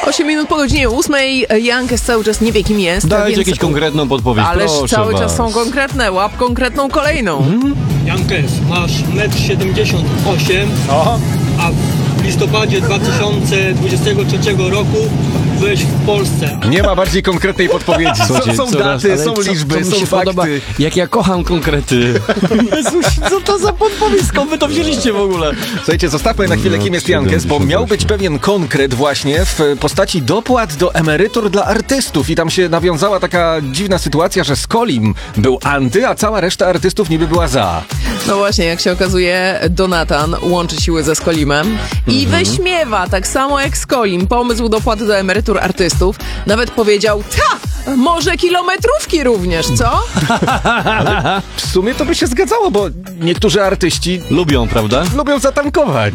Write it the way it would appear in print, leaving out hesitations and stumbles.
8 minut po godzinie 8. Jankes cały czas nie wie, kim jest. Dajcie jakąś konkretną podpowiedź, Ależ proszę cały was. czas są konkretne. Łap konkretną kolejną. Jankes, masz 1,78 m, O, a w listopadzie 2023 roku byłeś w Polsce. nie ma bardziej konkretnej podpowiedzi. Słuchajcie, Są coraz- daty, ale są co liczby, mi są się podoba, fakty. jak ja kocham konkrety. Jezus, co to za podpowiedź? Skąd wy to wzięliście w ogóle? Słuchajcie, zostawmy na chwilę, kim jest Jankes, bo miał być pewien konkret właśnie w postaci dopłat do emerytur dla artystów i tam się nawiązała taka dziwna sytuacja, że Skolim był anty, a cała reszta artystów niby była za. No właśnie, jak się okazuje, Donatan łączy siły ze Skolimem i wyśmiewa, tak samo jak Skolim, pomysł dopłaty do emerytur artystów. Nawet powiedział, może kilometrówki również, co? W sumie to by się zgadzało, bo niektórzy artyści Lubią, prawda? lubią zatankować.